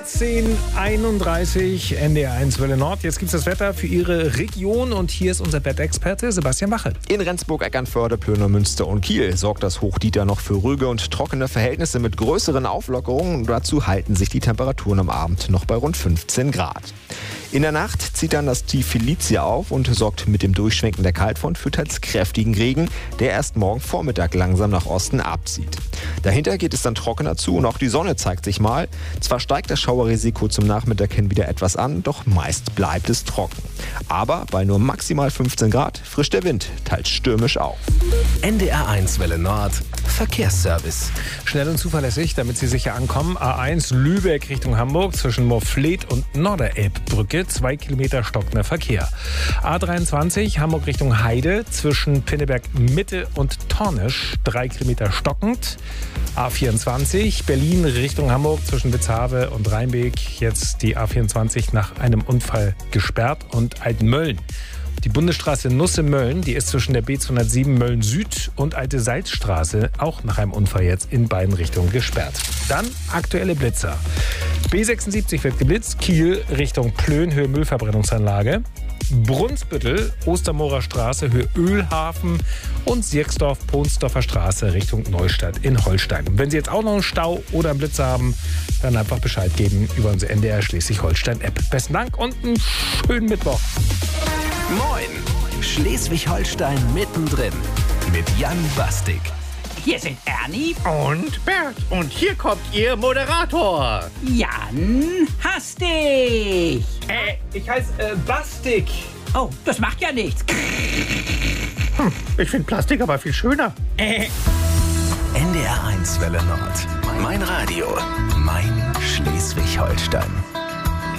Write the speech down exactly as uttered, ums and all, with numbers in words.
dreizehn Uhr einunddreißig, N D R eins Welle Nord. Jetzt gibt es das Wetter für Ihre Region und hier ist unser Wetterexperte Sebastian Wache. In Rendsburg, Eckernförde, Plönner, Münster und Kiel sorgt das Hoch Dieter noch für ruhige und trockene Verhältnisse mit größeren Auflockerungen. Dazu halten sich die Temperaturen am Abend noch bei rund fünfzehn Grad. In der Nacht zieht dann das Tief Felicia auf und sorgt mit dem Durchschwenken der Kaltfront für teils kräftigen Regen, der erst morgen Vormittag langsam nach Osten abzieht. Dahinter geht es dann trockener zu und auch die Sonne zeigt sich mal. Zwar steigt das Schauerrisiko zum Nachmittag hin wieder etwas an, doch meist bleibt es trocken. Aber bei nur maximal fünfzehn Grad frischt der Wind teils stürmisch auf. N D R eins Welle Nord Verkehrsservice. Schnell und zuverlässig, damit Sie sicher ankommen. A eins Lübeck Richtung Hamburg zwischen Morfleet und Norderelbbrücke. Zwei Kilometer stockender Verkehr. A dreiundzwanzig Hamburg Richtung Heide zwischen Pinneberg Mitte und Tornisch. Drei Kilometer stockend. A vierundzwanzig Berlin Richtung Hamburg zwischen Witzhave und Rheinbeek. Jetzt die A vierundzwanzig nach einem Unfall gesperrt und Altenmölln. Die Bundesstraße Nusse-Mölln, die ist zwischen der B zweihundertsieben Mölln Süd und Alte Salzstraße auch nach einem Unfall jetzt in beiden Richtungen gesperrt. Dann aktuelle Blitzer. B sechsundsiebzig wird geblitzt, Kiel Richtung Plön, Höhe Müllverbrennungsanlage. Brunsbüttel, Ostermoorer Straße, Höhe Ölhafen und Sierksdorf, Pohnsdorfer Straße Richtung Neustadt in Holstein. Und wenn Sie jetzt auch noch einen Stau oder einen Blitzer haben, dann einfach Bescheid geben über unsere N D R Schleswig-Holstein-App. Besten Dank und einen schönen Mittwoch. Moin! Schleswig-Holstein mittendrin mit Jan Bastik. Hier sind Ernie und Bert. Und hier kommt Ihr Moderator. Jan Hastig. Äh, ich heiße äh, Bastik. Oh, das macht ja nichts. Hm, ich finde Plastik aber viel schöner. Äh. N D R eins Welle Nord. Mein Radio. Mein Schleswig-Holstein.